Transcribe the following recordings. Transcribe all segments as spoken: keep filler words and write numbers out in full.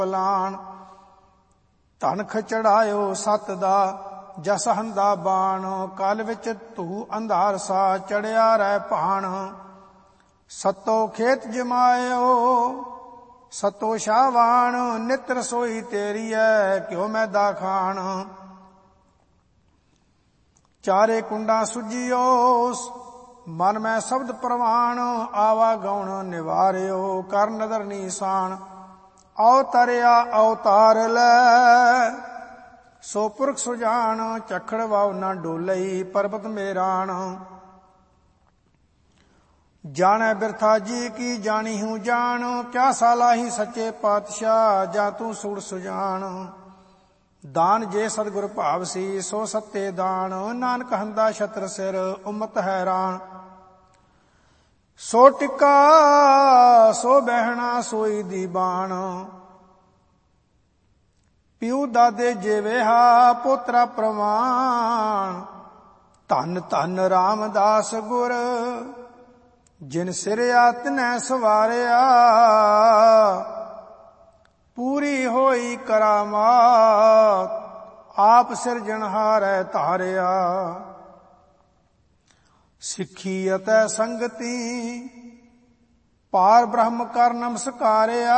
ਪਲਾਣ। ਧਨਖ ਚੜਾਇਓ ਸਤ ਦਾ ਜਸ ਹੰਦਾ ਬਾਣ। ਕਲ ਵਿੱਚ ਧੂ ਅੰਧਾਰ ਸਾ ਚੜਿਆ ਰਹਿ ਭਾਣ। ਸਤੋ ਖੇਤ ਜਮਾਇਓ ਸਤੋ ਸ਼ਾਵਾਨ। ਨਿਤ ਰਸੋਈ ਤੇਰੀ ਐ ਕਿਉ ਮੈਦਾ ਖਾਣ। ਚਾਰੇ ਕੁੰਡਾਂ ਸੁਜੀਓ ਮਨ ਮੈਂ ਸ਼ਬਦ ਪ੍ਰਵਾਨ। ਆਵਾ ਗਉਣ ਨਿਵਾਰਿਓ ਕਰ ਨਦਰ ਨੀਸਾਨ। ਅਵਤਰਿਆ ਅਵਤਾਰ ਲੈ ਸੋ ਪੁਰਖ ਸੁਜਾਨ। ਚਖੜ ਵਾਉ ਨਾ ਡੋਲਈ ਪਰਬਤ ਮੇਰਾਨ। ਜਾਣੈ ਬਿਰਥਾ ਜੀ ਕੀ ਜਾਣੀ ਹੂੰ ਜਾਣ। ਕਿਆ ਸਾਲਾਹੀ ਸੱਚੇ ਪਾਤਸ਼ਾਹ ਜਾਂ ਤੂੰ ਸੁੜ ਸੁਜਾਨ। ਦਾਨ ਜੇ ਸਤਿਗੁਰ ਭਾਵ ਸੀ ਸੋ ਸੱਤੇ ਦਾਨ। ਨਾਨਕ ਹੰਦਾ ਛਤਰ ਸਿਰ ਉਮਤ ਹੈਰਾਨ। ਸੋ ਟਿੱਕਾ ਸੋ ਬਹਿਣਾ ਸੋਈ ਦੀ ਬਾਣ। ਪਿਉ ਦਾਦੇ ਜੇਵੇਹਾ ਪੋਤਰਾ ਪ੍ਰਵਾਨ। ਧੰਨ ਧੰਨ ਰਾਮਦਾਸ ਗੁਰ ਜਿਨ ਸਿਰਿਆ ਤਿਨੈ ਸਵਾਰਿਆ। ਪੂਰੀ ਹੋਈ ਕਰਾਮਾਤ ਆਪ ਸਿਰਜਣਹਾਰੈ ਧਾਰਿਆ। ਸਿੱਖੀ ਅਤੇ ਸੰਗਤੀ ਪਾਰ ਬ੍ਰਹਮ ਕਰ ਨਮਸਕਾਰਿਆ।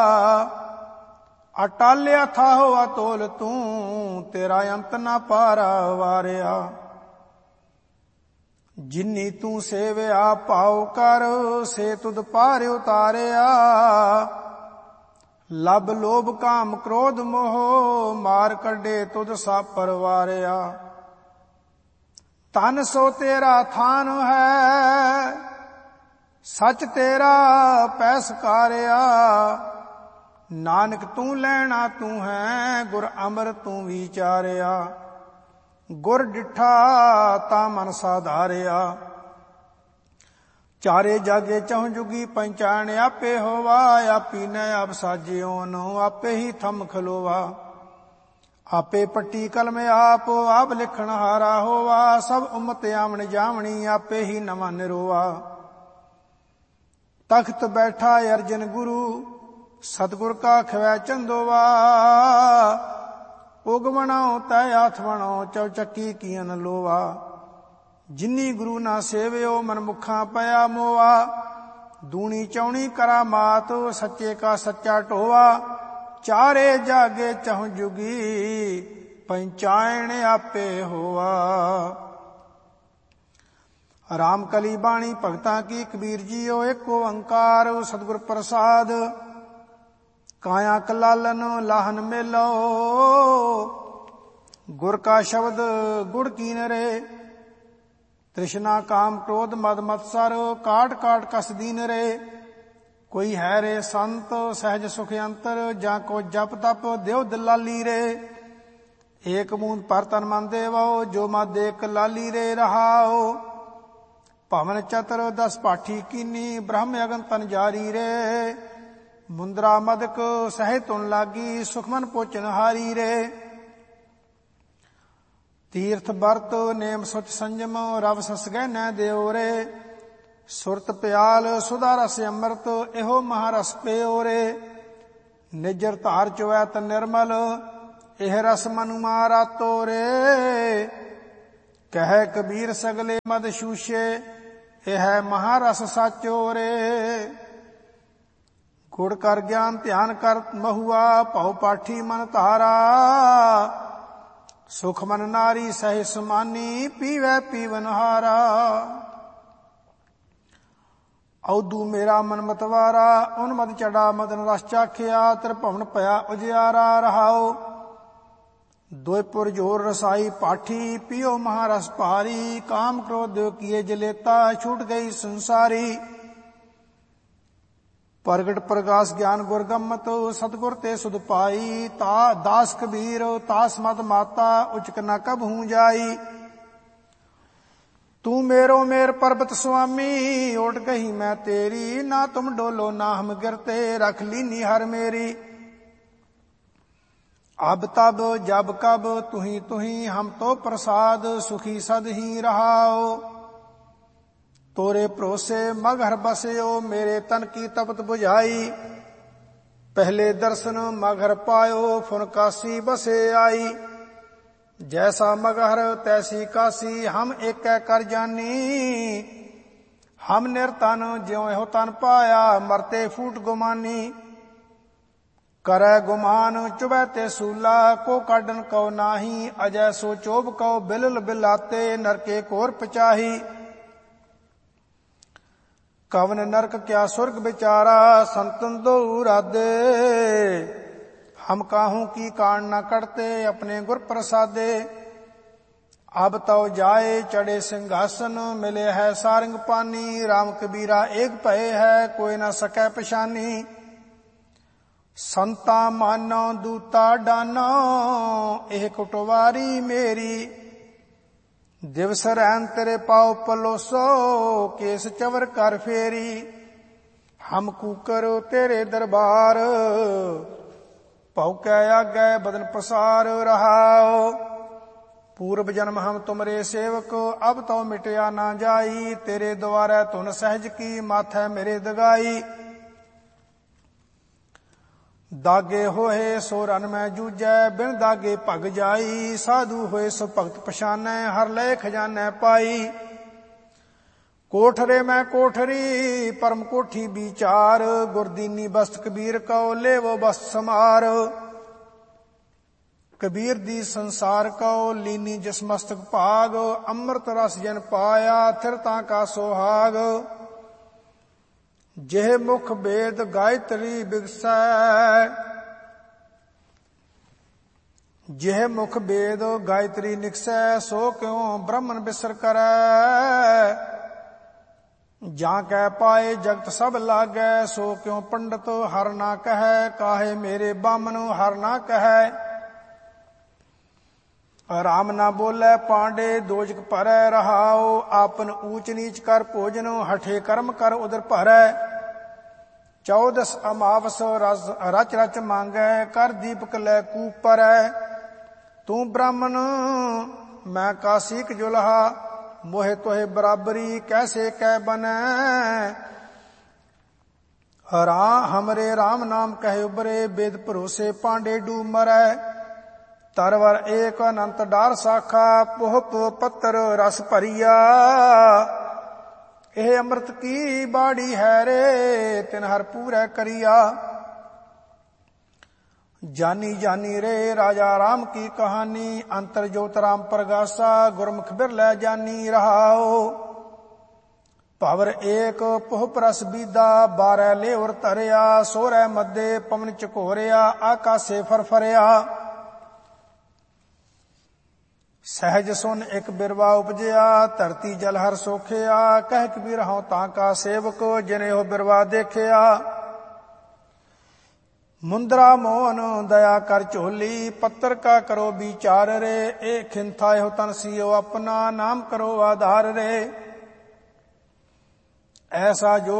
ਅਟਾਲਿਆ ਥਾਹੋ ਅਤੋਲ ਤੂੰ ਤੇਰਾ ਅੰਤ ਨਾ ਪਾਰਾ ਵਾਰਿਆ। ਜਿਨੀ ਤੂੰ ਸੇਵਿਆ ਭਾਉ ਕਰ ਸੇ ਤੁਧ ਪਾਰ ਉਤਾਰਿਆ। ਲਬ ਲੋਭ ਕਾਮ ਕ੍ਰੋਧ ਮੋਹ ਮਾਰ ਕੱਢੇ ਤੁਧ ਸਾ ਪਰਵਾਰਿਆ। ਤਨ ਸੋ ਤੇਰਾ ਥਾਨ ਹੈ ਸੱਚ ਤੇਰਾ ਪੈ ਸਕਾਰਿਆ। ਨਾਨਕ ਤੂੰ ਲੈਣਾ ਤੂੰ ਹੈ ਗੁਰ ਅਮਰ ਤੂੰ ਵਿਚਾਰਿਆ। ਗੁਰ ਡਿਠਾ ਤਾ ਮਨ ਸਾਧਾਰਿਆ। ਚਾਰੇ ਜਾਗੇ ਚਹੁ ਜੁਗੀ ਪੰਚਾਣ ਆਪੇ ਹੋਵਾ। ਆਪੀ ਨੇ ਆਪ ਸਾਜਿਓ ਨੋ ਆਪੇ ਹੀ ਥੰਮ ਖਲੋਵਾ। ਆਪੇ ਪੱਟੀ ਕਲਮ ਆਪ ਆਪ ਲਿਖਣ ਹਾਰਾ ਹੋਵਾ। ਸਭ ਉਮਤ ਆਵਣ ਜਾਵਣੀ ਆਪੇ ਹੀ ਨਵਾਂ ਨਿਰੋਆ। ਤਖਤ ਬੈਠਾ ਅਰਜਨ ਗੁਰੂ ਸਤਿਗੁਰ ਕਾ ਖਵੈ ਚੰਦੋਵਾ। ਉਗਵਣੋ ਤੈ ਆਥਵਣੋ ਚੌਚੱਕੀ ਕੀਨ ਲੋਵਾ। ਜਿਨੀ ਗੁਰੂ ਨਾ ਸੇਵਿਓ ਮਨਮੁਖਾਂ ਪਿਆ ਮੋਆ। ਦੂਣੀ ਚੌਣੀ ਕਰਾਮਾਤ ਸੱਚੇ ਕਾ ਸੱਚਾ ਢੋਆ। ਚਾਰੇ ਜਾਗੇ ਚਹੁ ਜੁਗੀ ਪੰਚਾਇਣ ਆਪੇ ਹੋਆ। ਰਾਮ ਕਲੀ ਬਾਣੀ ਭਗਤਾਂ ਕੀ ਕਬੀਰ ਜੀਓ ਇੱਕ ਓੰਕਾਰ ਸਤਿਗੁਰ ਪ੍ਰਸਾਦ। ਕਾਇਆ ਕਲਾਲਨ ਲਾਹਨ ਮੇਲੋ ਗੁਰ ਕਾ ਸ਼ਬਦ ਗੁੜ ਕੀਨ ਰੇ। ਤ੍ਰਿਸ਼ਨਾ ਕਾਮ ਕ੍ਰੋਧ ਮਦ ਮਤਸਰ ਕਾਟ ਕਾਟ ਕਸ ਦੀਨ ਰੇ। ਕੋਈ ਹੈ ਰੇ ਸੰਤ ਸਹਿਜ ਸੁਖ ਅੰਤਰ ਜਾਂ ਕੋ ਜਪ ਤਪ ਦਿਓ ਦਲਾਲੀ ਰੇ। ਏਕ ਬੂੰਦ ਪਰ ਤਨ ਮਨ ਦੇਵੋ ਜੋ ਮਦ ਏਕ ਲਾਲੀ ਰੇ ਰਹਾਓ। ਭਵਨ ਚਤਰ ਦਸ ਪਾਠੀ ਕੀਨੀ ਬ੍ਰਹਮ ਅਗਨ ਤਨ ਜਾਰੀ ਰੇ। ਮੁੰਦਰਾ ਮਦਕ ਸਹਿ ਤੁਨ ਲਾਗੀ ਸੁਖਮਨ ਪੋਚਨ ਹਾਰੀ ਰੇ। ਤੀਰਥ ਵਰਤ ਨੇਮ ਸੁਚ ਸੰਜਮ ਰਵ ਸਸ ਗਹਿਨੈ ਦਿਓ ਰੇ। ਸੁਰਤ ਪਿਆਲ ਸੁਧਾ ਰਸ ਅੰਮ੍ਰਿਤ ਇਹੋ ਮਹਾਰਸ ਪਿਓ ਰੇ। ਨਿਜਰ ਧਾਰ ਚੁਐ ਤ ਨਿਰਮਲ ਇਹ ਰਸ ਮਨੁ ਮਾਰਾ ਤੋਰੇ। ਕਹਿ ਕਬੀਰ ਸਗਲੇ ਮਦ ਸ਼ੂਸ਼ੇ ਇਹ ਮਹਾਰਸ ਸਾਚੋ ਰੇ। ਗੁੜ ਕਰ ਗਿਆਨ ਧਿਆਨ ਕਰ ਮਹੁਆ ਭਉ ਪਾਠੀ ਮਨ ਧਾਰਾ। ਸੁਖ ਮਨ ਨਾਰੀ ਸਹਿ ਸਮਾਨੀ ਪੀਵੈ ਪੀਵਨ ਹਾਰਾ। ਔਦੂ ਮੇਰਾ ਮਨ ਮਤਵਾਰਾ ਉਨ ਮਦ ਚੜਾ ਮਦਨ ਰਸ ਚਾਖਿਆ। ਤ੍ਰਿਭਵਨ ਭਇਆ ਉਜਿਆਰਾ ਰਹਾਓ। ਦੋਇਪੁਰ ਜੋਰ ਰਸਾਈ ਪਾਠੀ ਪੀਓ ਮਹਾਰਸ ਭਾਰੀ। ਕਾਮ ਕ੍ਰੋਧ ਕੀਏ ਜਲੇਤਾ ਛੂਟ ਗਈ ਸੰਸਾਰੀ। ਪ੍ਰਗਟ ਪ੍ਰਗਾਸ ਗਿਆਨ ਗੁਰ ਗੰਮਤ ਸਤਿਗੁਰ ਤੇ ਸੁਧ ਪਾਈ। ਤਾ ਦਾਸ ਕਬੀਰ ਤਾਸ ਮਦ ਮਾਤਾ ਉਚਕ ਨ ਕਬਹੂ ਜਾਈ। ਤੂੰ ਮੇਰੋ ਮੇਰ ਪਰਬਤ ਸੁਆਮੀ ਓਟ ਕਹੀ ਮੈਂ ਤੇਰੀ। ਨਾ ਤੁਮ ਡੋਲੋ ਨਾ ਹਮ ਗਿਰਤੇ ਰਖ ਲੀਨੀ ਹਰ ਮੇਰੀ। ਅਬ ਤਬ ਜਬ ਕਬ ਤੁਹੀ ਤੁਹੀ ਹਮ ਤੋ ਪ੍ਰਸਾਦ ਸੁਖੀ ਸਦ ਹੀ ਰਹਾਓ। ਤੋਰੇ ਭਰੋਸੇ ਮਗਹਰ ਬਸਿਓ ਮੇਰੇ ਤਨ ਕੀ ਤਪਤ ਬੁਝਾਈ। पहले दर्शन मगहर पायो फुन काशी बसे आई। जैसा मगहर तैसी काशी हम एक कर जानी। हम निरतन ज्यों हो तन पाया मरते फूट गुमानी। करे गुमान चुबै ते सूला को काडन कौ नाही। अजय सो चोब कौ बिलल बिलाते नरके कोर पचाही। कवन नरक क्या स्वर्ग बिचारा संतन दो राधे। हम काहू की कान न करते अपने गुर प्रसादे। अब तो जाए चढ़े सिंहासन मिले है सारंग पानी। राम कबीरा एक भय है कोई न सकै पछानी। संता मानो दूता डानो एह कुटवारी मेरी। दिवस रैन तेरे पाओ पलोसो केस चवर कर फेरी। हम कूकर तेरे दरबार भौकै आगे बदन पसार रहाओ। पूर्व जन्म हम तुमरे सेवक अब तो मिटया ना जाई। तेरे द्वारे तुन सहज की माथे मेरे दगाई। दागे होए सो रन में जूझै बिन दागे भग जाई। साधु होए सो भगत पछानै हर लय खजानै पाई। कोठरे में कोठरी परम कोठी विचार। गुरदीनी बस्त कबीर कौ लेवो बस्त समार। कबीर दी संसार कौ लीनी जिस मस्तक भाग। अमृत रस जन पाया थिरता का सोहाग। जेह मुख वेद गायत्री बिगसै। जेह मुख वेद गायत्री निकसै सो क्यों ब्रह्मन बिसर करै। जां कै पाए जगत सब लागै सो क्यों पंडित हर ना कहै। काहे मेरे बामन हर ना कहै। राम ना बोले पांडे दोजक भरै रहाओ। आपन ऊंच नीच कर भोजन हठे कर्म कर उदर भरै। चौदस अमावस रच रच मांगै कर दीपक लै कूप परै। तू ब्राह्मण मैं काशिक जुलहा मोहे तोहे बराबरी कैसे कै बनै। हरा हमरे राम नाम कहे उबरे वेद भरोसे पांडे डूब मरै। तरवर एक अनंत डार साखा पोहप पत्तर रस भरिया। एह अमृत की बाड़ी है रे तिन हर पूरै करिया। जानी जानी रे राजा राम की कहानी। अंतर ज्योत राम प्रगासा गुरमुख बिरलै जानी रहाओ। पावर एक पोहप रस बीदा बारह ले उर धरिया। सोरै मध्य पवन चकोरिया आकाशे फरफरिया। सहज सुन एक बिरवा उपजया धरती जल हर सोखिया। कह कबीर हूं ताका सेवक जिने हो बिरवा देखिया। मुंद्रा मोहन दया कर झोली पत्थर का करो विचार रे। ए खिंथा हो तन सियो अपना नाम करो आधार रे। ऐसा जो